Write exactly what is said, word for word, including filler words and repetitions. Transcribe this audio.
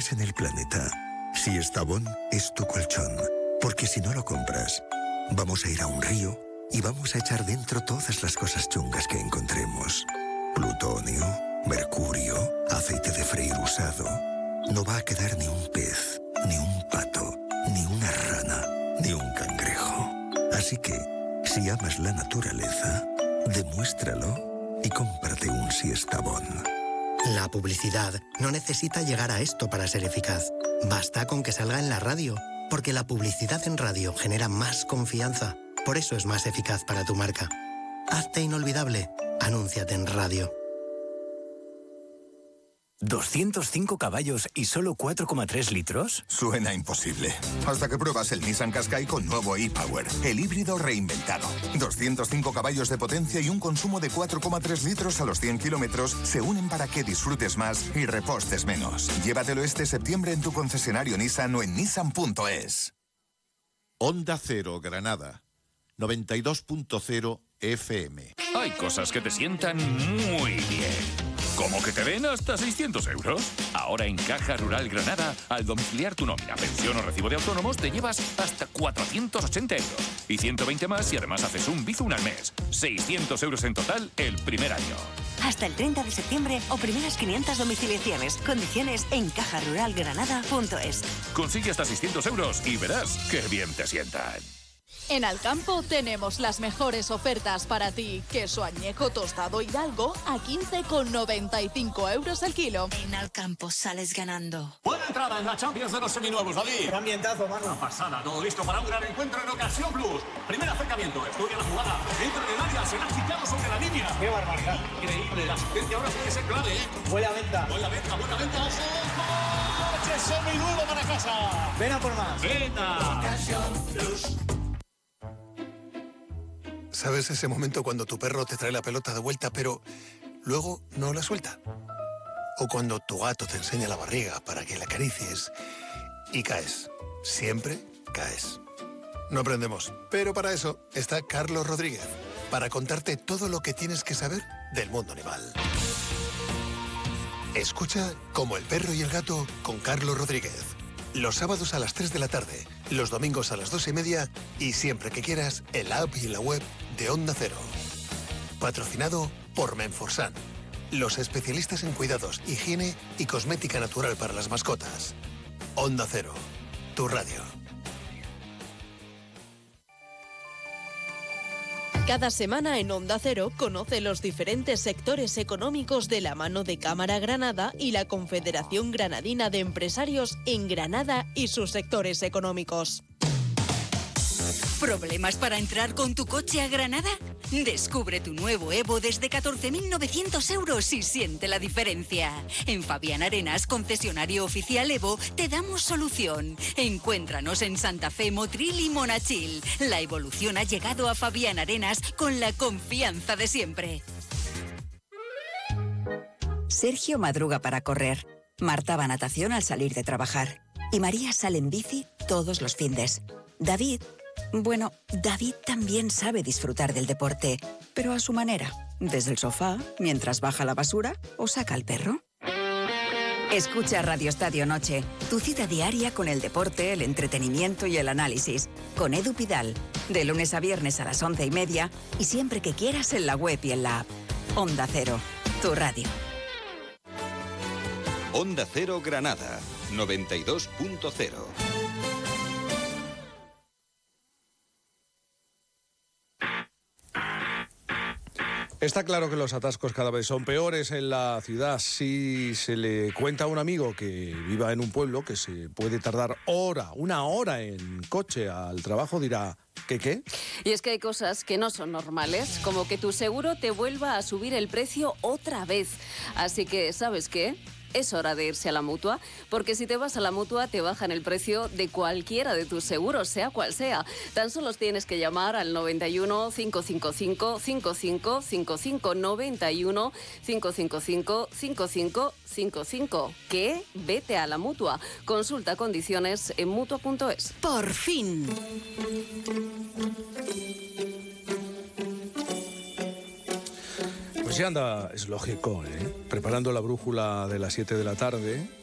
mejores en el planeta. Siesta Bon es tu colchón, porque si no lo compras, vamos a ir a un río y vamos a echar dentro todas las cosas chungas que encontremos. Plutonio, mercurio, aceite de freír usado. No va a quedar ni un pez, ni un pato, ni una rana, ni un cangrejo. Así que, si amas la naturaleza, demuéstralo y cómprate un Siesta Bon. La publicidad no necesita llegar a esto para ser eficaz. Basta con que salga en la radio, porque la publicidad en radio genera más confianza. Por eso es más eficaz para tu marca. Hazte inolvidable. Anúnciate en radio. ¿doscientos cinco caballos y solo cuatro coma tres litros? Suena imposible. Hasta que pruebas el Nissan Qashqai con nuevo e-Power, el híbrido reinventado. doscientos cinco caballos de potencia y un consumo de cuatro coma tres litros a los cien kilómetros se unen para que disfrutes más y repostes menos. Llévatelo este septiembre en tu concesionario Nissan o en nissan punto es. Onda Cero Granada, noventa y dos punto cero F M. Hay cosas que te sientan muy bien. ¿Cómo que te den hasta seiscientos euros? Ahora en Caja Rural Granada, al domiciliar tu nómina, pensión o recibo de autónomos, te llevas hasta cuatrocientos ochenta euros. Y ciento veinte más y además haces un Bizum al mes. seiscientos euros en total el primer año. Hasta el treinta de septiembre o primeras quinientas domiciliaciones. Condiciones en caja rural granada punto es. Consigue hasta seiscientos euros y verás qué bien te sientan. En Alcampo tenemos las mejores ofertas para ti. Queso añejo tostado Hidalgo a quince con noventa y cinco euros el kilo. En Alcampo sales ganando. Buena entrada en la Champions de los seminuevos, David. Qué ambientazo, mano. Una pasada, todo listo para un gran encuentro en Ocasión Plus. Primer acercamiento, estudia la jugada. Entra en el área, se la ha quitado sobre la línea. Qué barbaridad. Increíble, la asistencia ahora tiene que ser clave, ¿eh? Buena venta. Buena venta, buena venta. ¡Ojo! ¡Coche seminuevo para casa! Ven a por más. ¡Venta! Ocasión Plus. ¿Sabes ese momento cuando tu perro te trae la pelota de vuelta, pero luego no la suelta? O cuando tu gato te enseña la barriga para que la acaricies y caes. Siempre caes. No aprendemos, pero para eso está Carlos Rodríguez, para contarte todo lo que tienes que saber del mundo animal. Escucha Como el perro y el gato con Carlos Rodríguez. Los sábados a las tres de la tarde, los domingos a las dos y media y siempre que quieras en la app y en la web de Onda Cero. Patrocinado por Menforsan, los especialistas en cuidados, higiene y cosmética natural para las mascotas. Onda Cero, tu radio. Cada semana en Onda Cero conoce los diferentes sectores económicos de la mano de Cámara Granada y la Confederación Granadina de Empresarios en Granada y sus sectores económicos. ¿Problemas para entrar con tu coche a Granada? Descubre tu nuevo Evo desde catorce mil novecientos euros y siente la diferencia. En Fabián Arenas, concesionario oficial Evo, te damos solución. Encuéntranos en Santa Fe, Motril y Monachil. La evolución ha llegado a Fabián Arenas con la confianza de siempre. Sergio madruga para correr. Marta va a natación al salir de trabajar. Y María sale en bici todos los findes. David... Bueno, David también sabe disfrutar del deporte, pero a su manera, desde el sofá, mientras baja la basura o saca al perro. Escucha Radio Estadio Noche, tu cita diaria con el deporte, el entretenimiento y el análisis, con Edu Pidal, de lunes a viernes a las once y media y siempre que quieras en la web y en la app. Onda Cero, tu radio. Onda Cero Granada, noventa y dos punto cero. Está claro que los atascos cada vez son peores en la ciudad. Si se le cuenta a un amigo que viva en un pueblo que se puede tardar hora, una hora en coche al trabajo, dirá, ¿qué qué? Y es que hay cosas que no son normales, como que tu seguro te vuelva a subir el precio otra vez. Así que, ¿sabes qué? Es hora de irse a la Mutua, porque si te vas a la Mutua te bajan el precio de cualquiera de tus seguros, sea cual sea. Tan solo tienes que llamar al noventa y uno, cinco cinco cinco, cinco cinco cinco cinco, noventa y uno, cinco cinco cinco, cinco cinco cinco cinco. ¿Qué? Vete a la Mutua. Consulta condiciones en mutua punto es. ¡Por fin! Pues ya anda, es lógico, ¿eh? Preparando la brújula de las siete de la tarde,